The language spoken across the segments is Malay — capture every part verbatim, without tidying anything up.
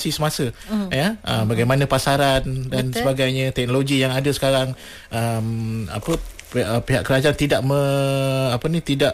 semasa mm. ya uh, bagaimana pasaran dan Betul. sebagainya, teknologi yang ada sekarang, um, apa pihak kerajaan tidak me, apa ni tidak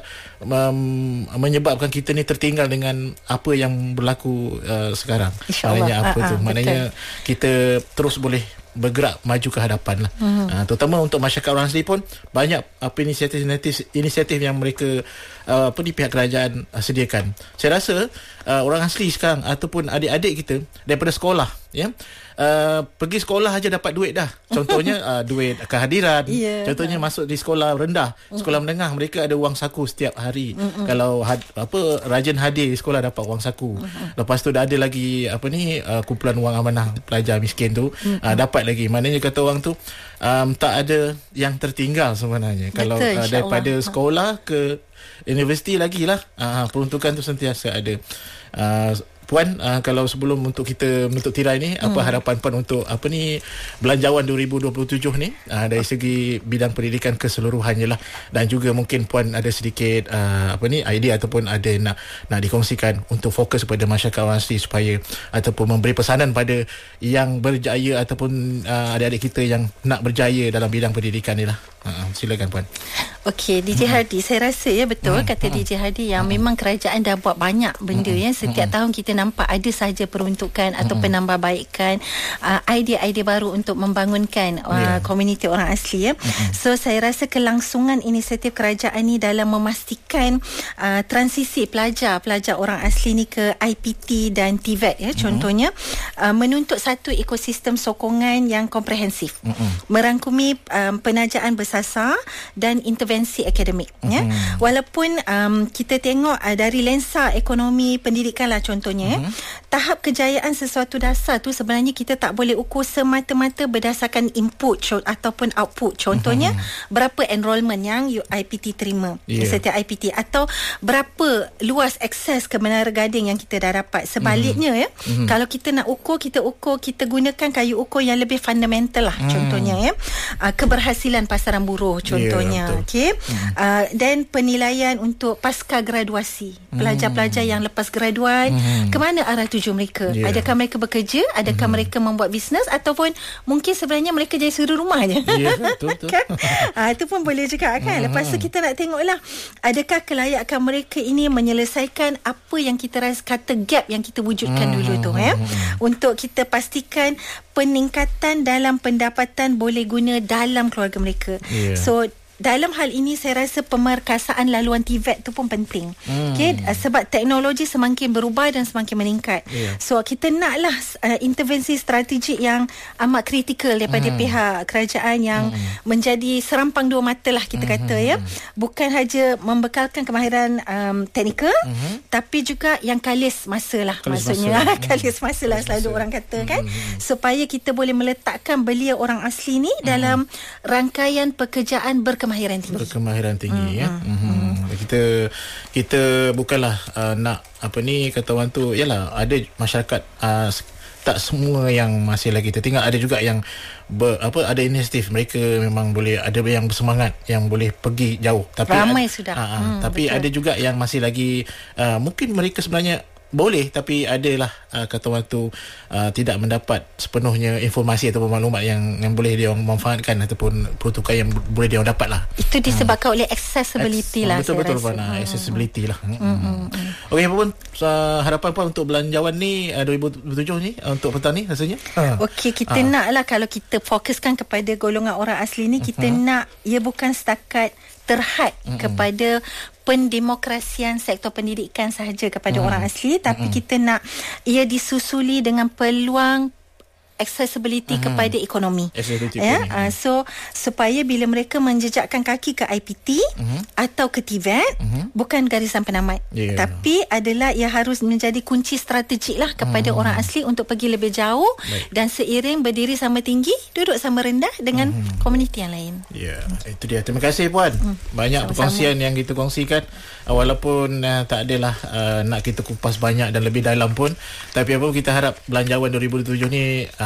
um, menyebabkan kita ni tertinggal dengan apa yang berlaku uh, sekarang. Maknanya apa uh, tu uh, maknanya betul. kita terus boleh bergerak maju ke hadapan lah. Hmm. Uh, terutama untuk masyarakat orang asli pun banyak apa inisiatif inisiatif yang mereka uh, apa di pihak kerajaan uh, sediakan. Saya rasa uh, orang asli sekarang ataupun adik-adik kita daripada sekolah ya uh, pergi sekolah aja dapat duit dah. Contohnya uh, duit kehadiran. Yeah. Contohnya masuk di sekolah rendah, sekolah mm-hmm. menengah, mereka ada wang saku setiap hari. Mm-hmm. Kalau had, apa rajin hadir di sekolah dapat wang saku. Mm-hmm. Lepas tu dah ada lagi apa ni uh, kumpulan wang amanah pelajar miskin tu mm-hmm. uh, dapat lagi. Maknanya kata orang tu um, tak ada yang tertinggal sebenarnya. Betul, kalau uh, daripada sekolah ke universiti lagi lah uh, peruntukan tu sentiasa ada. uh, Puan, uh, kalau sebelum untuk kita menutup tirai ni, apa hmm. harapan Puan untuk apa ni Belanjawan dua ribu dua puluh tujuh ni uh, dari segi bidang pendidikan keseluruhannya lah, dan juga mungkin Puan ada sedikit uh, apa ni idea ataupun ada nak nak dikongsikan untuk fokus kepada masyarakat orang asli supaya ataupun memberi pesanan pada yang berjaya ataupun uh, adik-adik kita yang nak berjaya dalam bidang pendidikan ni lah. Uh, silakan Puan. Okey, D J Hardy, saya rasa ya betul hmm. kata D J Hardy yang hmm. memang kerajaan dah buat banyak benda hmm. ya. Setiap hmm. tahun kita nampak ada sahaja peruntukan hmm. atau penambahbaikan uh, idea-idea baru untuk membangunkan uh, yeah. komuniti orang asli ya. Hmm. So saya rasa kelangsungan inisiatif kerajaan ni dalam memastikan uh, transisi pelajar-pelajar orang asli ni ke I P T dan T V E T ya contohnya hmm. uh, menuntut satu ekosistem sokongan yang komprehensif. Hmm. Merangkumi um, penajaan bersasar dan intervensi akademik uh-huh. ya. Walaupun um, kita tengok uh, dari lensa ekonomi pendidikan lah contohnya uh-huh. ya, tahap kejayaan sesuatu dasar tu sebenarnya kita tak boleh ukur semata-mata berdasarkan input co- ataupun output. Contohnya uh-huh. berapa enrolment yang I P T terima yeah. setiap I P T, atau berapa luas akses ke Menara Gading yang kita dah dapat. Sebaliknya uh-huh. ya uh-huh. kalau kita nak ukur, kita ukur kita gunakan kayu ukur yang lebih fundamental lah uh-huh. contohnya ya, uh, keberhasilan pasaran buruh contohnya. Yeah, okey. Hmm. Uh, dan penilaian untuk pasca graduasi. Pelajar-pelajar hmm. yang lepas graduat, hmm. ke mana arah tuju mereka? Yeah. Adakah mereka bekerja? Adakah hmm. mereka membuat bisnes? Ataupun mungkin sebenarnya mereka jadi suri rumah je? Ya, yeah, betul, betul. kan? uh, itu pun boleh juga kan? Hmm. Lepas tu kita nak tengoklah, adakah kelayakan mereka ini menyelesaikan apa yang kita rasa kata gap yang kita wujudkan hmm. dulu tu ya? Untuk kita pastikan peningkatan dalam pendapatan boleh guna dalam keluarga mereka. Yeah. So dalam hal ini saya rasa pemerkasaan laluan T V E T tu pun penting. Hmm. Okay? Sebab teknologi semakin berubah dan semakin meningkat. Yeah. So kita naklah uh, intervensi strategik yang amat kritikal daripada hmm. pihak kerajaan yang hmm. menjadi serampang dua mata lah kita hmm. kata ya. Bukan saja membekalkan kemahiran um, teknikal hmm. tapi juga yang kalis masa lah. Kalis maksudnya masa. kalis masa lah selalu masa. orang kata kan. Hmm. Supaya kita boleh meletakkan belia orang asli ni hmm. dalam rangkaian pekerjaan berkemahiran Kemahiran tinggi. Berkemahiran tinggi mm, ya. Mm, mm. Kita kita bukanlah uh, nak apa ni kata orang tu, yalah ada masyarakat uh, tak semua yang masih lagi tertinggal, ada juga yang ber, apa ada inisiatif, mereka memang boleh, ada yang bersemangat yang boleh pergi jauh, tapi ramai ad, sudah. Uh, uh, hmm, tapi betul. Ada juga yang masih lagi uh, mungkin mereka sebenarnya boleh, tapi adalah uh, kata orang tu uh, tidak mendapat sepenuhnya informasi ataupun maklumat yang yang boleh dia orang manfaatkan ataupun peruntukan yang boleh dia orang dapat lah. Itu disebabkan hmm. oleh accessibility Ac- lah. Betul-betul Puan, hmm. accessibility lah. Hmm. Hmm. Hmm. Okey, apa pun uh, harapan Puan untuk Belanjawan ni uh, dua ribu dua puluh tujuh ni uh, untuk petang ni rasanya? Uh. Okey, kita uh. nak lah kalau kita fokuskan kepada golongan orang asli ni, kita uh-huh. nak ia bukan setakat terhad uh-huh. kepada pendemokrasian sektor pendidikan sahaja kepada hmm. orang asli, tapi hmm. kita nak ia disusuli dengan peluang accessibility uh-huh. kepada ekonomi. Ya, uh, so supaya bila mereka menjejakkan kaki ke I P T uh-huh. atau ke T V E T, uh-huh. bukan garisan penamat, yeah. tapi adalah ia harus menjadi kunci strategik lah kepada uh-huh. orang asli untuk pergi lebih jauh. Baik. Dan seiring berdiri sama tinggi, duduk sama rendah dengan uh-huh. komuniti yang lain. Ya, yeah. itu dia. Terima kasih Puan. Hmm. Banyak Sama-sama. perkongsian yang kita kongsikan, uh, walaupun uh, tak adalah uh, nak kita kupas banyak dan lebih dalam pun, tapi apa kita harap Belanjawan dua ribu dua puluh tujuh ni uh,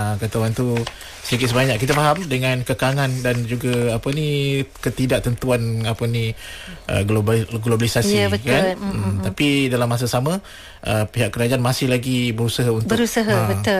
uh, kata orang tu sedikit sebanyak kita faham dengan kekangan dan juga apa ni ketidaktentuan apa ni uh, global, globalisasi, ya, betul. kan. Mm-hmm. Hmm, tapi dalam masa sama uh, pihak kerajaan masih lagi berusaha untuk berusaha uh, betul